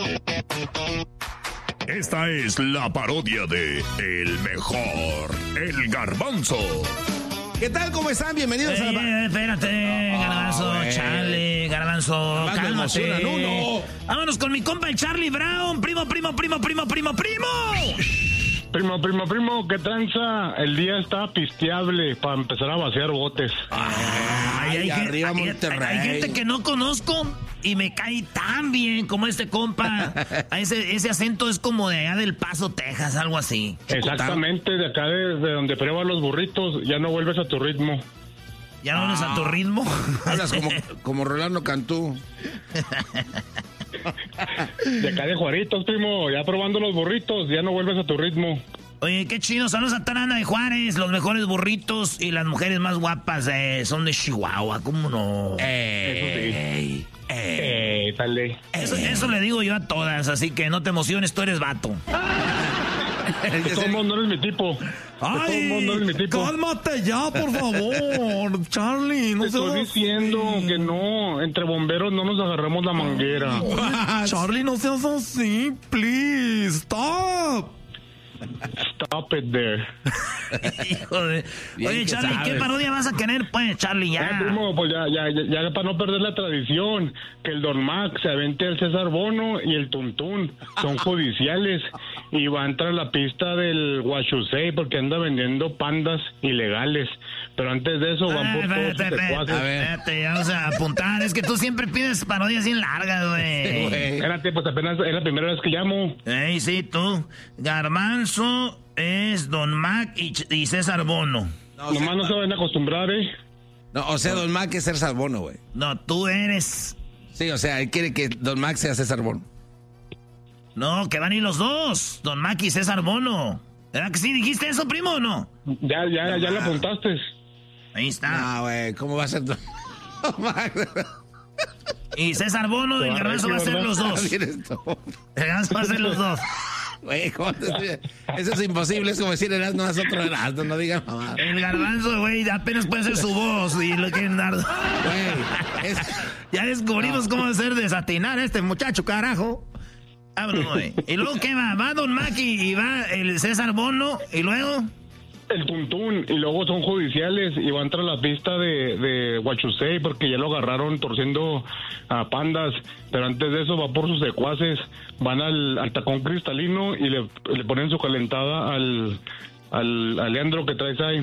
Esta es la parodia de El Mejor, El Garbanzo. ¿Qué tal? ¿Cómo están? Bienvenidos a la... Espérate, Garbanzo, Charlie, Garbanzo, cálmate. No. Vámonos con mi compa el Charlie Brown, primo. Primo, ¿qué tranza? El día está pisteable para empezar a vaciar botes. Hay gente que no conozco y me cae tan bien como este compa. Ese acento es como de allá del Paso, Texas, algo así. Exactamente, de acá de donde pruebas los burritos, ya no vuelves a tu ritmo. ¿Ya no vuelves a tu ritmo? Hablas como Rolando Cantú. De acá de Juaritos, primo, ya probando los burritos, ya no vuelves a tu ritmo. Oye, qué chido, saludos a Tarana de Juárez, los mejores burritos y las mujeres más guapas son de Chihuahua, ¿cómo no? Dale. Eso le digo yo a todas, así que no te emociones, tú eres vato. De todos modos no eres mi tipo. Cálmate ya, por favor, Charlie. No te estoy diciendo que no, entre bomberos no nos agarramos la manguera. Charlie, no seas así, please, stop. Stop it there. Híjole. Oye, Charlie, ¿qué parodia vas a querer, pues, Charlie? Ya. Primo, pues ya para no perder la tradición, que el Don Max se avente el César Bono y el Tuntún son judiciales y va a entrar a la pista del Huachusei porque anda vendiendo pandas ilegales. Pero antes de eso van por todos sus secuaces. Espérate, vamos a apuntar. Es que tú siempre pides parodias bien largas, güey. Espérate, pues apenas es la primera vez que llamo. Sí, tú. Garbanzo es Don Mac y César Bono. No, nomás no se van a acostumbrar, No, o sea, Don Mac es César Bono, güey. No, tú eres. Sí, o sea, él quiere que Don Mac sea César Bono. No, que van a ir los dos. Don Mac y César Bono. ¿Verdad que sí dijiste eso, primo, o no? Ya le apuntaste. Ahí está. No, güey, ¿cómo va a ser Don Mac? Y César Bono del Garbanzo va a ser los dos. El Garbanzo va a ser los dos. Güey, eso es imposible, es como decir Erasmo es otro Erasmo, no digan mamá. El Garbanzo, güey, apenas puede ser su voz y lo quieren dar. Güey, ya descubrimos cómo hacer desatinar a este muchacho, carajo. Vámonos, güey. ¿Y luego qué va? Va Don Mac y va el César Bono y luego... El Tuntún, y luego son judiciales y va a entrar a la pista de Huachusei porque ya lo agarraron torciendo a pandas, pero antes de eso va por sus secuaces, van al tacón cristalino y le ponen su calentada al Leandro que traes ahí,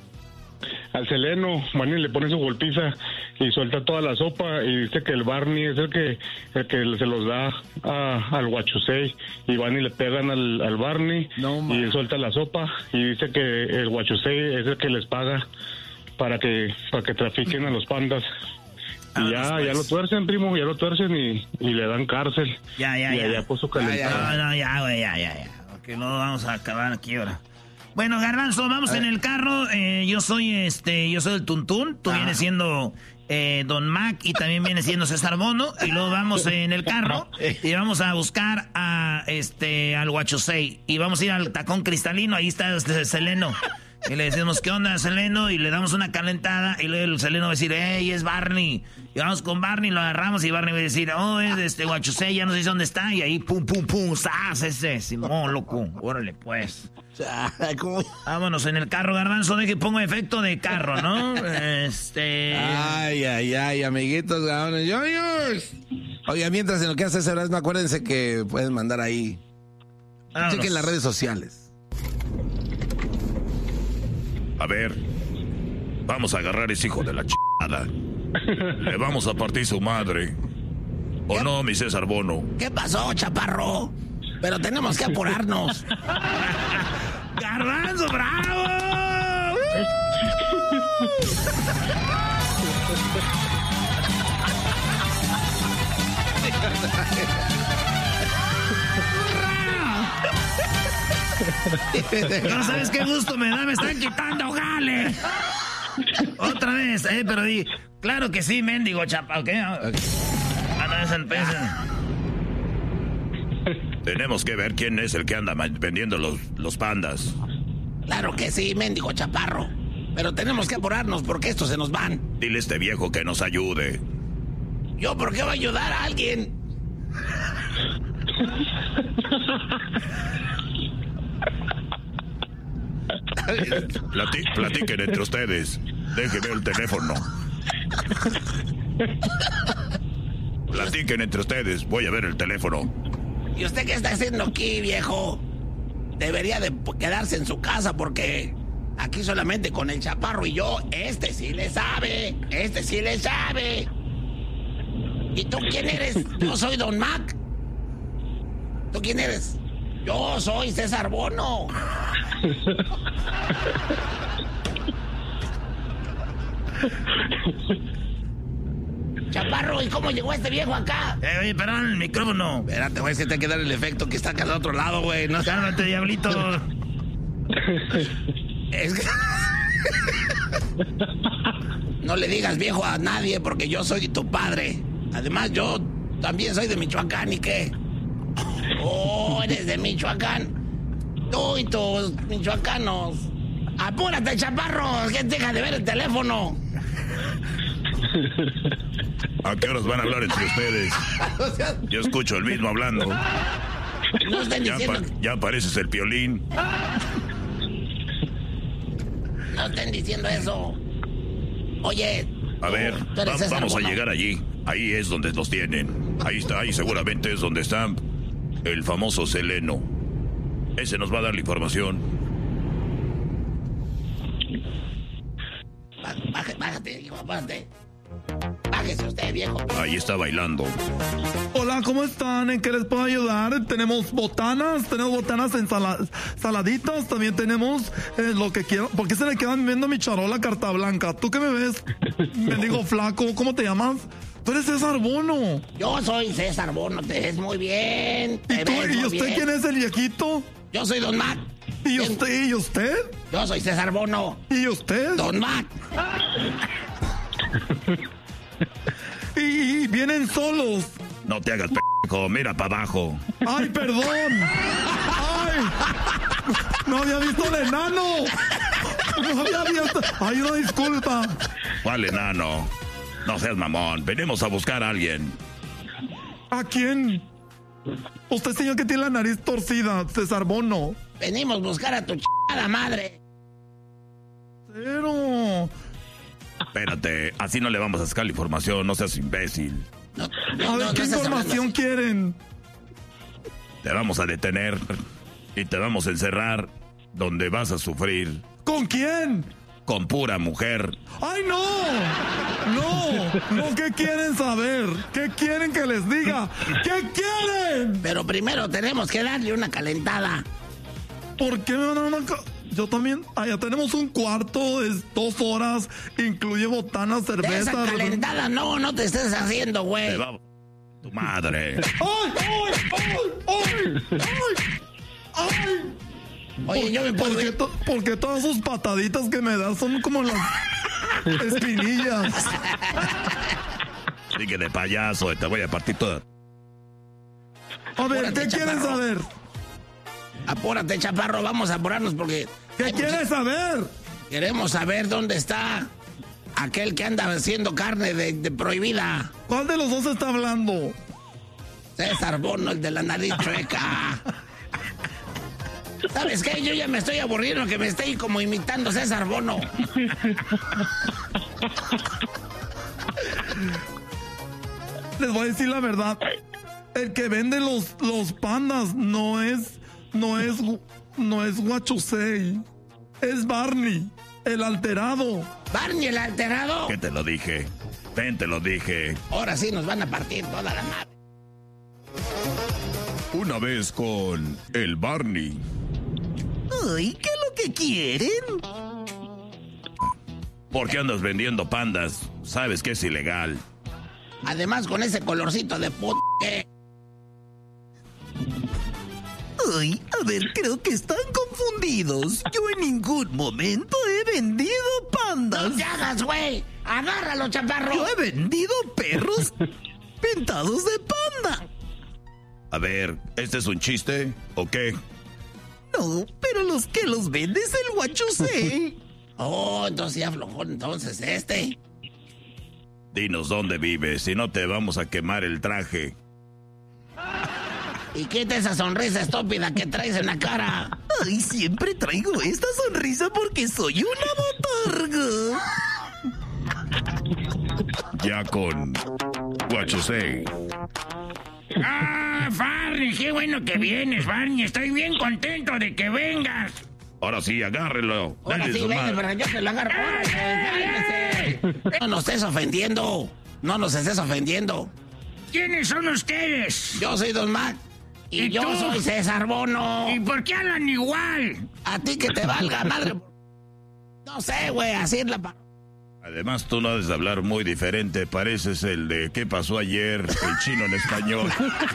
al Seleno, van y le ponen su golpiza y suelta toda la sopa y dice que el Barney es el que se los da al Huachusei y van y le pegan al Barney y suelta la sopa y dice que el Huachusei es el que les paga para que trafiquen a los pandas. Y ya lo tuercen, primo, ya le dan cárcel. Ya. Puso calentada. Ya, güey. Que no vamos a acabar aquí ahora. Bueno, Garbanzo, vamos en el carro. Yo soy el Tuntún. Tú vienes siendo Don Mac y también viene siendo César Bono. Y luego vamos en el carro y vamos a buscar al Huachusei. Y vamos a ir al tacón cristalino. Ahí está Seleno. Y le decimos, ¿qué onda, Seleno? Y le damos una calentada. Y luego el Seleno va a decir, ¡ey, es Barney! Y vamos con Barney, lo agarramos. Y Barney va a decir, ¡oh, es Huachusei! Ya no sé dónde está. Y ahí, pum, ¡zas! Ese, Simón, loco. Órale, pues. Vámonos en el carro, Garbanzo. De que pongo efecto de carro, ¿no? Ay, amiguitos, yoyos. Oiga, mientras en lo que hace ese Erasmo, acuérdense que pueden mandar ahí. Chequen las redes sociales. A ver, vamos a agarrar ese hijo de la chingada. Le vamos a partir su madre. ¿O no, mi César Bono? ¿Qué pasó, chaparro? Pero tenemos que apurarnos. ¡Garbanzo, bravo! No sabes qué gusto me da, me están quitando jale. Otra vez, pero claro que sí, mendigo chapa, ¿ok? Tenemos que ver quién es el que anda vendiendo los pandas. Claro que sí, mendigo chaparro. Pero tenemos que apurarnos porque estos se nos van. Dile a este viejo que nos ayude. ¿Yo por qué voy a ayudar a alguien? Platiquen entre ustedes. Déjenme el teléfono. Platiquen entre ustedes. Voy a ver el teléfono. ¿Y usted qué está haciendo aquí, viejo? Debería de quedarse en su casa porque aquí solamente con el Chaparro y yo, este sí le sabe. ¿Y tú quién eres? Yo soy Don Mac. ¿Tú quién eres? Yo soy César Bono. Chaparro, ¿y cómo llegó este viejo acá? Oye, perdón, el micrófono. Espérate, güey, se te queda el efecto que está acá al otro lado, güey. No, cálmate, diablito. Es que... No le digas viejo a nadie porque yo soy tu padre. Además, yo también soy de Michoacán, ¿y qué? Oh, eres de Michoacán. Tú y tus michoacanos. Apúrate, Chaparro, que deja de ver el teléfono. ¿A qué horas van a hablar entre ustedes? Yo escucho el mismo hablando. No estén diciendo... Ya pareces el Piolín. No estén diciendo eso. Oye... A ver, vamos a llegar allí. Ahí es donde los tienen. Ahí está, ahí seguramente es donde está el famoso Seleno. Ese nos va a dar la información. Bájate, hijo, bájate. Bájese usted, viejo. Ahí está bailando. Hola, ¿cómo están? ¿En qué les puedo ayudar? Tenemos botanas saladitas, también tenemos lo que quieran. ¿Por qué se le quedan viendo mi charola carta blanca? ¿Tú qué me ves? Me digo flaco, ¿cómo te llamas? Tú eres César Bono. Yo soy César Bono, te ves muy bien. ¿Y usted quién es el viejito? Yo soy Don Mac. ¿Y usted? Yo soy César Bono. ¿Y usted? Don Mac. Y vienen solos. No te hagas p***, mira para abajo. ¡Ay, perdón! ¡Ay! ¡No había visto el enano! ¡No había visto! ¡Ay, una disculpa! ¿Cuál enano? No seas mamón, venimos a buscar a alguien. ¿A quién? Usted, señor, que tiene la nariz torcida, César Bono. Venimos a buscar a tu chingada madre. Pero... Espérate, así no le vamos a sacar la información, no seas imbécil. A ver, ¿qué información quieren? Te vamos a detener y te vamos a encerrar donde vas a sufrir. ¿Con quién? Con pura mujer. ¡Ay, no! No, ¿qué quieren saber? ¿Qué quieren que les diga? ¿Qué quieren? Pero primero tenemos que darle una calentada. ¿Por qué me van a dar una Yo también, allá tenemos un cuarto de 2 horas, incluye botanas, cerveza. Esa calentada no te estés haciendo, güey. Te vamos, tu madre. ¡Ay! Oye, yo me puedo ir. ¿Por qué todas sus pataditas que me das son como las espinillas? Sigue de payaso, te voy a partir toda. A ver, Apúrate, ¿qué quieren Chaparro. saber? Apúrate, Chaparro, vamos a apurarnos porque... ¿Qué quieres saber? Queremos saber dónde está aquel que anda haciendo carne de prohibida. ¿Cuál de los dos está hablando? César Bono, el de la nariz chueca. ¿Sabes qué? Yo ya me estoy aburriendo que me esté como imitando César Bono. Les voy a decir la verdad. El que vende los pandas no es Huachusei. Es Barney, el alterado. ¿Barney el alterado? ¿Qué te lo dije? Te lo dije. Ahora sí nos van a partir toda la madre. Una vez con el Barney. Ay, ¿qué es lo que quieren? ¿Por qué andas vendiendo pandas? Sabes que es ilegal. Además con ese colorcito de puta. Ay, a ver, creo que están confundidos. Yo en ningún momento he vendido pandas. ¡No te hagas, güey! ¡Agárralo, Chaparro! Yo he vendido perros pintados de panda. A ver, ¿este es un chiste o qué? No, pero los que los vende es el Huachusei. Oh, entonces ya aflojó entonces este. Dinos dónde vives, si no te vamos a quemar el traje. Y quita esa sonrisa estúpida que traes en la cara. Ay, siempre traigo esta sonrisa porque soy una botarga. Ya con What You Say. Ah, Barney, qué bueno que vienes, Barney. Estoy bien contento de que vengas. Ahora sí, agárrelo. Ahora Dale sí, su ven, madre. pero yo te lo agarro. No nos estés ofendiendo. No nos estés ofendiendo. ¿Quiénes son ustedes? Yo soy Don Mac. Y yo tú? soy César Bono. ¿Y por qué hablan igual? A ti que te valga, madre. No sé, güey, así es la... Además, tú no debes de hablar muy diferente. Pareces el de ¿qué pasó ayer? El chino en español.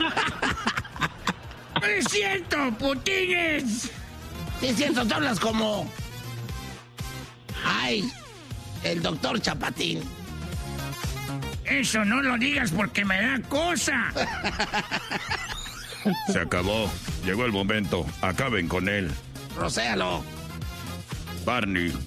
¡No es cierto, putines! Sí, es cierto, tú hablas como... Ay, el doctor Chapatín. Eso no lo digas porque me da cosa. Se acabó. Llegó el momento. Acaben con él. Rocéalo. Barney,